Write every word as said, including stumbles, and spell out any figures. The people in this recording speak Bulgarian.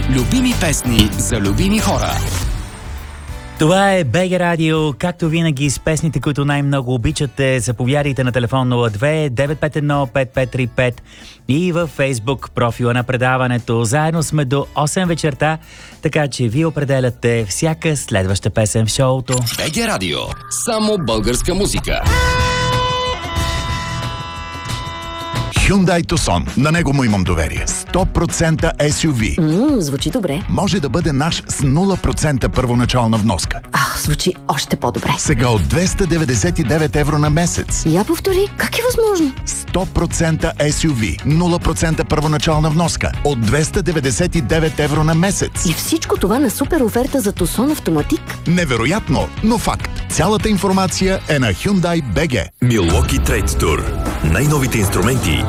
Любими песни за любими хора. Това е БГ Радио, както винаги с песните, които най-много обичате. Заповядайте на телефон нула две девет пет едно пет пет три пет и във Фейсбук профила на предаването. Заедно сме до осем вечерта, така че вие определяте всяка следваща песен в шоуто. БГ Радио. Само българска музика. Hyundai Tucson. На него му имам доверие. сто процента ес ю ви. Ммм, звучи добре. Може да бъде наш с нула процента първоначална вноска. Ах, звучи още по-добре. Сега от двеста деветдесет и девет евро на месец. Я повтори, как е възможно? сто процента ес ю ви. нула процента първоначална вноска. От двеста деветдесет и девет евро на месец. И всичко това на супер оферта за Tucson Автоматик? Невероятно, но факт. Цялата информация е на Hyundai БГ. Milwaukee Trade Tour. Най-новите инструменти